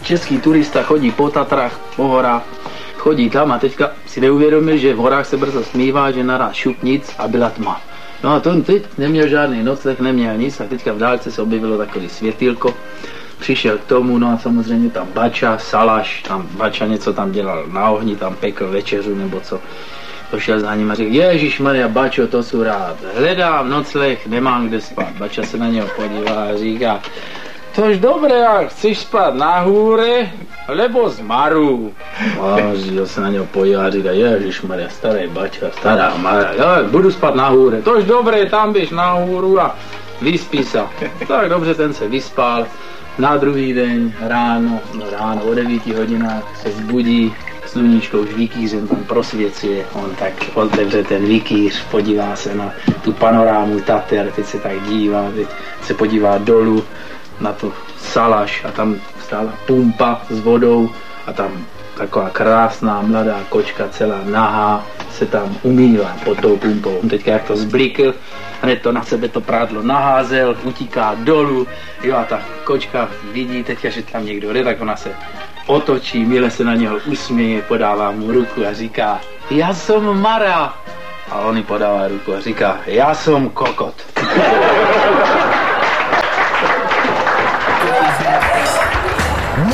český turista chodí po Tatrách, po horách, chodí tam a teďka si neuvědomil, že v horách se brzo smívá, že naraz šup nic a byla tma. No a to teď neměl žádný nocleh, neměl nic a teďka v dálce se objevilo takový světýlko. Přišel k tomu, no a samozřejmě tam Bača, Salaš, tam Bača něco tam dělal na ohni, tam pekl večeřu nebo co. Pošel za ním a řekl, Ježišmarja, Bačo, to jsou rád, hledám nocleh, nemám kde spát. Bača se na něho podívá a říká, tož dobré, ale chceš spát na hůře, nebo z Maru? A se na něho podívá a říká, Ježišmarja, starý Bača, stará Mara, jo, budu spát na hůře. Tož dobré, tam běž na hůru a vyspí se. Tak dobře, ten se vyspal. Na druhý den ráno o 9 hodinách se zbudí, sluníčko už vikýřem tam prosvěcuje, on tak otevře ten vikýř, podívá se na tu panorámu Tater, teď se tak dívá, teď se podívá dolů na tu Salaš a tam stála pumpa s vodou a tam taková krásná mladá kočka celá nahá se tam umývá pod tou pumpou. On teďka jak to zblikl, hned to na sebe to prádlo naházel, utíká dolů, jo a ta kočka vidí teďka, že tam někdo jde, tak ona se otočí, mile se na něho usměje, podává mu ruku a říká, já jsem Mara. A on jí podává ruku a říká, já jsem kokot.